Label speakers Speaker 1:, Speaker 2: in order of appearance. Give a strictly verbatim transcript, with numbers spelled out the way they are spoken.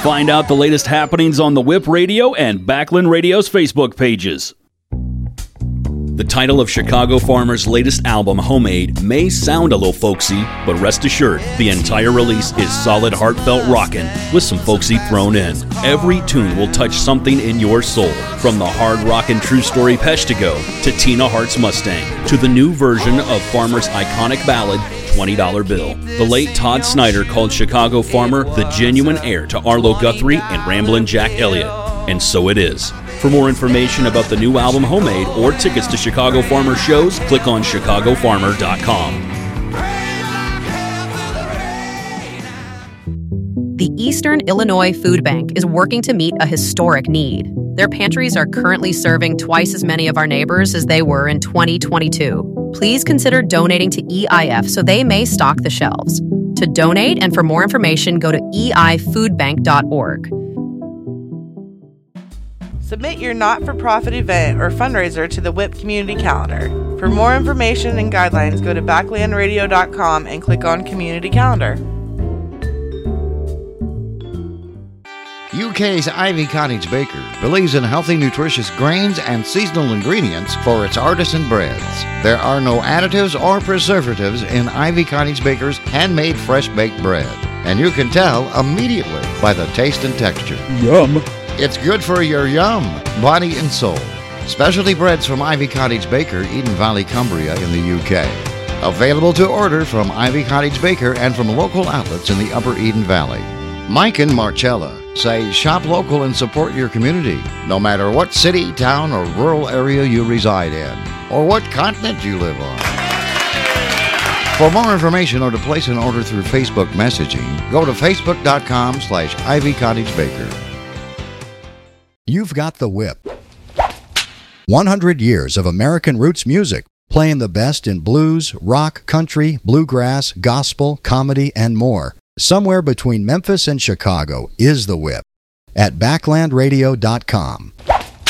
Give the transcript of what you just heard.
Speaker 1: Find out the latest happenings on the Whip Radio and Backland Radio's Facebook pages. The title of Chicago Farmer's latest album, Homemade, may sound a little folksy, but rest assured, the entire release is solid, heartfelt rockin' with some folksy thrown in. Every tune will touch something in your soul, from the hard rockin' True Story Peshtigo to Tina Hart's Mustang, to the new version of Farmer's iconic ballad, twenty dollar Bill. The late Todd Snyder called Chicago Farmer the genuine heir to Arlo Guthrie and Ramblin' Jack Elliott, and so it is. For more information about the new album Homemade or tickets to Chicago Farmer shows, click on chicago farmer dot com.
Speaker 2: The Eastern Illinois Food Bank is working to meet a historic need. Their pantries are currently serving twice as many of our neighbors as they were in twenty twenty-two. Please consider donating to E I F so they may stock the shelves. To donate and for more information, go to e i food bank dot org.
Speaker 3: Submit your not-for-profit event or fundraiser to the Whip Community Calendar. For more information and guidelines, go to backland radio dot com and click on Community Calendar.
Speaker 4: U K's Ivy Cottage Baker believes in healthy, nutritious grains and seasonal ingredients for its artisan breads. There are no additives or preservatives in Ivy Cottage Baker's handmade fresh-baked bread, and you can tell immediately by the taste and texture.
Speaker 5: Yum!
Speaker 4: It's good for your yum, body and soul. Specialty breads from Ivy Cottage Baker, Eden Valley, Cumbria in the U K. Available to order from Ivy Cottage Baker and from local outlets in the Upper Eden Valley. Mike and Marcella say shop local and support your community, no matter what city, town, or rural area you reside in, or what continent you live on. For more information or to place an order through Facebook messaging, go to facebook dot com slash Ivy Cottage Baker.
Speaker 6: You've got the Whip. one hundred years of American roots music, playing the best in blues, rock, country, bluegrass, gospel, comedy, and more. Somewhere between Memphis and Chicago is the Whip. At backland radio dot com.